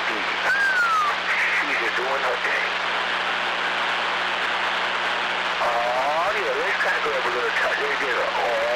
She's just doing her thing. Oh, yeah, let's kind of go up a little touch. Let's get her. Oh,